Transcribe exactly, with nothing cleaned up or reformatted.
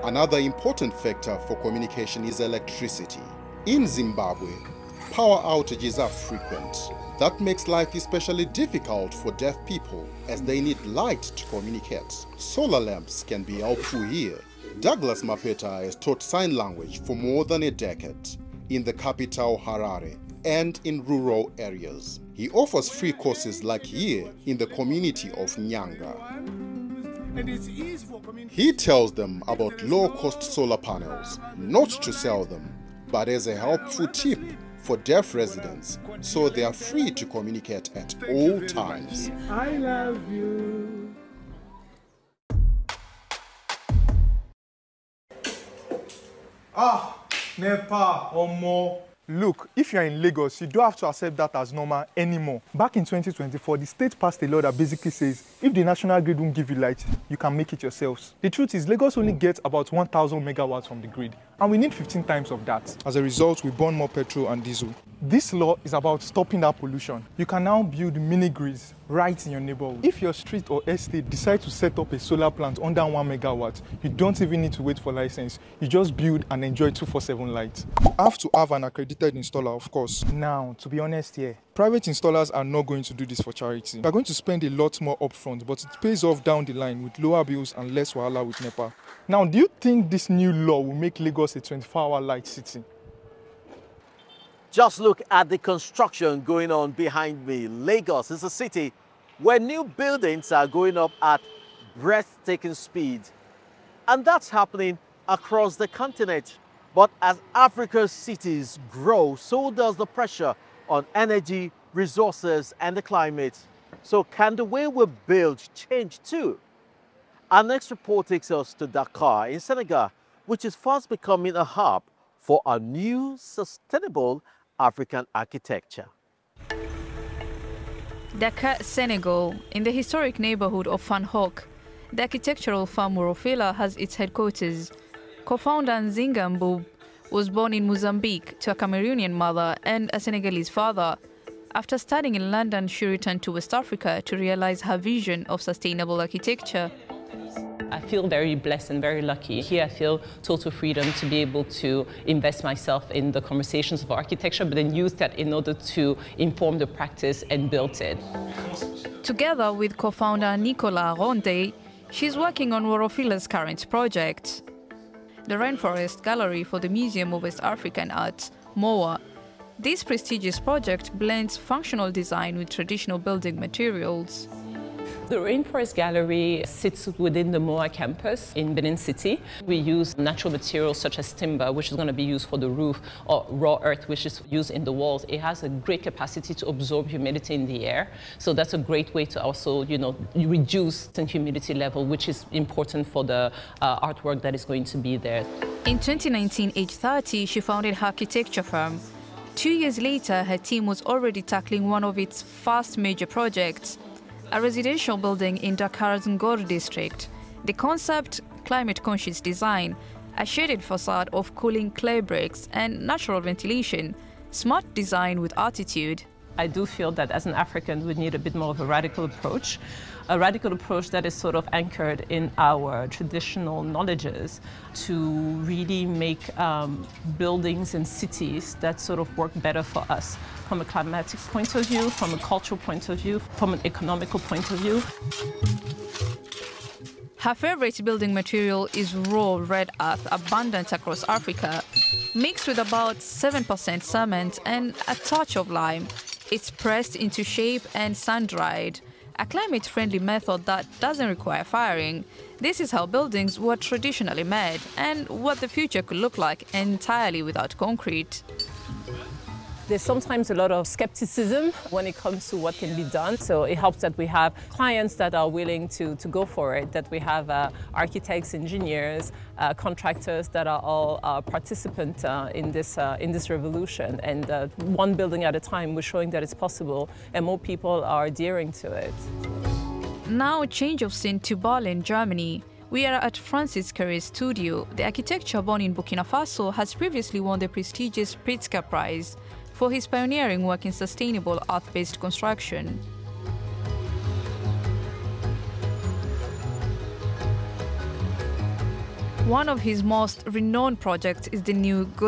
Another important factor for communication is electricity. In Zimbabwe, power outages are frequent. That makes life especially difficult for deaf people as they need light to communicate. Solar lamps can be helpful here. Douglas Mapeta has taught sign language for more than a decade in the capital Harare and in rural areas. He offers free courses like here in the community of Nyanga. He tells them about low-cost solar panels, not to sell them, but as a helpful tip for deaf residents, so they are free to communicate at all times. I love you. Ah, Nepa, Omo. Look, if you're in Lagos, you don't have to accept that as normal anymore. Back in twenty twenty-four, the state passed a law that basically says if the national grid won't give you light, you can make it yourselves. The truth is, Lagos only gets about one thousand megawatts from the grid, and we need fifteen times of that. As a result, we burn more petrol and diesel. This law is about stopping that pollution. You can now build mini grids right in your neighborhood. If your street or estate decide to set up a solar plant under one megawatt, you don't even need to wait for license. You just build and enjoy two forty-seven light. You have to have an accredited installer, of course. Now, to be honest here, private installers are not going to do this for charity. They're going to spend a lot more upfront, but it pays off down the line with lower bills and less wahala with NEPA. Now, do you think this new law will make Lagos a twenty-four hour light city? Just look at the construction going on behind me. Lagos is a city where new buildings are going up at breathtaking speed. And that's happening across the continent. But as Africa's cities grow, so does the pressure on energy, resources, and the climate. So can the way we build change too? Our next report takes us to Dakar in Senegal, which is fast becoming a hub for a new sustainable African architecture. Dakar, Senegal, in the historic neighborhood of Fan Hock, the architectural firm Worofila has its headquarters. Co-founder Nzinga Mboub was born in Mozambique to a Cameroonian mother and a Senegalese father. After studying in London, she returned to West Africa to realize her vision of sustainable architecture. I feel very blessed and very lucky. Here I feel total freedom to be able to invest myself in the conversations of architecture, but then use that in order to inform the practice and build it. Together with co-founder Nicolas Ronde, she's working on Worofila's current project, the Rainforest Gallery for the Museum of West African Art, MOA. This prestigious project blends functional design with traditional building materials. The Rainforest Gallery sits within the MOA campus in Benin City. We use natural materials such as timber, which is going to be used for the roof, or raw earth, which is used in the walls. It has a great capacity to absorb humidity in the air. So that's a great way to also, you know, reduce the humidity level, which is important for the uh, artwork that is going to be there. In twenty nineteen, age thirty, she founded her architecture firm. Two years later, her team was already tackling one of its first major projects, a residential building in Dakar's Ngor district. The concept, climate-conscious design, a shaded facade of cooling clay bricks and natural ventilation, smart design with attitude. I do feel that as an African, we need a bit more of a radical approach, a radical approach that is sort of anchored in our traditional knowledges to really make um, buildings and cities that sort of work better for us from a climatic point of view, from a cultural point of view, from an economical point of view. Her favorite building material is raw red earth, abundant across Africa, mixed with about seven percent cement and a touch of lime. It's pressed into shape and sun-dried, a climate-friendly method that doesn't require firing. This is how buildings were traditionally made and what the future could look like entirely without concrete. There's sometimes a lot of skepticism when it comes to what can be done. So it helps that we have clients that are willing to, to go for it, that we have uh, architects, engineers, uh, contractors that are all uh, participants uh, in, this, uh, in this revolution. And uh, one building at a time, we're showing that it's possible and more people are adhering to it. Now a change of scene to Berlin, Germany. We are at Francis Carré's studio. The architecture born in Burkina Faso has previously won the prestigious Pritzker Prize for his pioneering work in sustainable earth-based construction. One of his most renowned projects is the new